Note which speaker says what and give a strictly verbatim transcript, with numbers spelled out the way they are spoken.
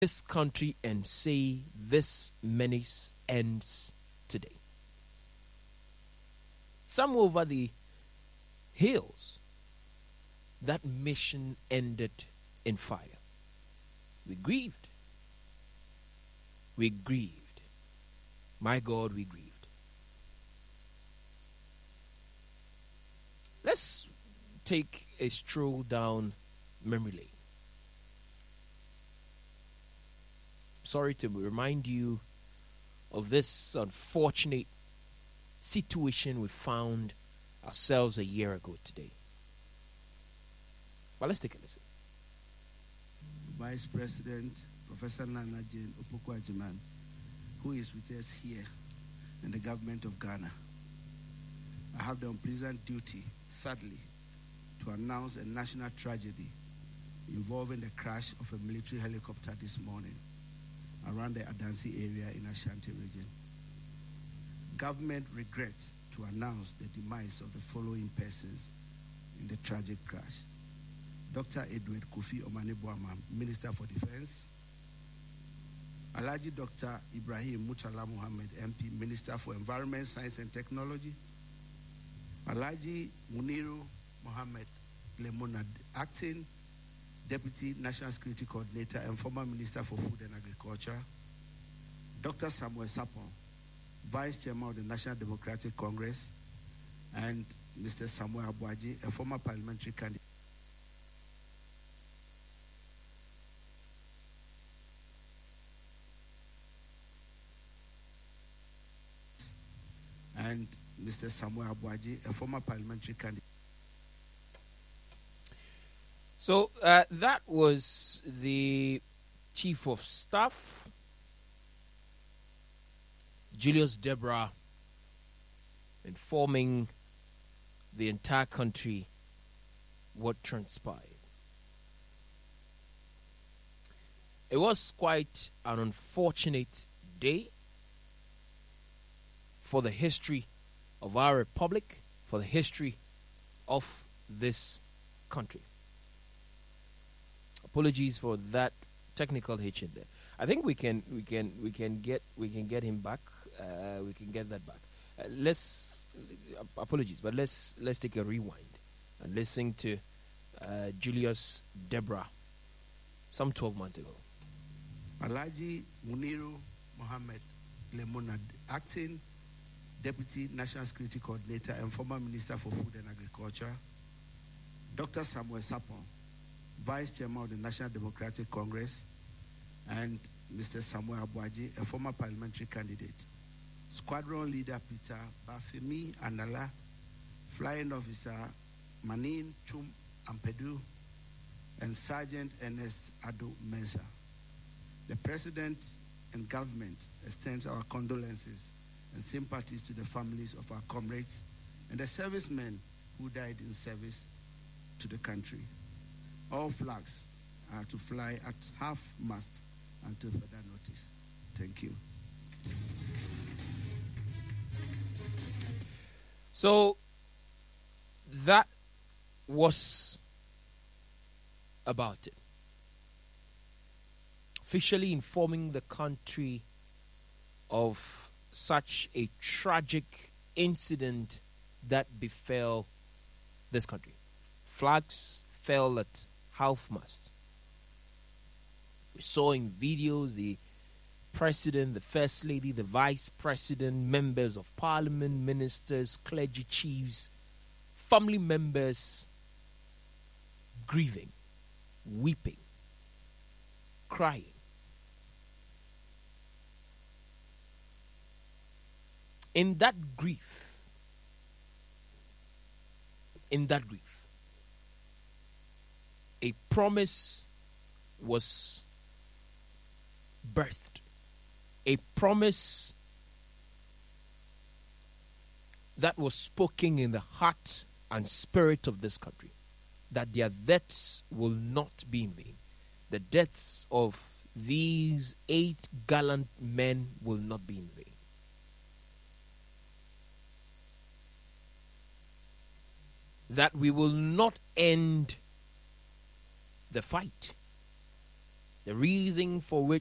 Speaker 1: this country and say this menace ends today. Some over the hills, that mission ended in fire. We grieved. We grieved. My God, we grieved. Let's take a stroll down memory lane. Sorry to remind you of this unfortunate situation we found ourselves a year ago today. But let's take a listen.
Speaker 2: Vice President Professor Nana Jane Opoku-Agyeman, who is with us here in the government of Ghana. I have the unpleasant duty, sadly, to announce a national tragedy involving the crash of a military helicopter this morning around the Adansi area in Ashanti region. Government regrets to announce the demise of the following persons in the tragic crash. Doctor Edward Kofi Omane-Boamah, Minister for Defense. Alhaji Doctor Ibrahim Murtala Mohammed, M P, Minister for Environment, Science and Technology. Alhaji Muniru Mohammed Lemonad, Acting Deputy National Security Coordinator and former Minister for Food and Agriculture. Doctor Samuel Sapon, Vice Chairman of the National Democratic Congress. And Mister Samuel Abuaji, a former parliamentary candidate. And Mister Samuel Abuaji, a former parliamentary candidate.
Speaker 1: So uh, that was the Chief of Staff, Julius Deborah, informing the entire country what transpired. It was quite an unfortunate day for the history of our republic, for the history of this country. Apologies for that technical hitch in there. I think we can we can we can get we can get him back. Uh, we can get that back. Uh, let's uh, apologies, but let's let's take a rewind and listen to uh, Julius Deborah some twelve months ago.
Speaker 2: Alhaji Muniru Mohammed Lemonad, Acting Deputy National Security Coordinator and former Minister for Food and Agriculture. Doctor Samuel Sapon, Vice Chairman of the National Democratic Congress. And Mister Samuel Abuaji, a former parliamentary candidate. Squadron Leader Peter Bafemi Anala, Flying Officer Manin Chum Ampedu, and Sergeant Ernest Ado Mensah. The President and government extends our condolences and sympathies to the families of our comrades and the servicemen who died in service to the country. All flags are to fly at half-mast until further notice. Thank you.
Speaker 1: So that was about it. Officially informing the country of such a tragic incident that befell this country. Flags fell at half-mast. We saw in videos the president, the first lady, the vice president, members of parliament, ministers, clergy chiefs, family members grieving, weeping, crying. In that grief, in that grief, a promise was birthed. A promise that was spoken in the heart and spirit of this country, that their deaths will not be in vain. The deaths of these eight gallant men will not be in vain. That we will not end the fight. The The reason for which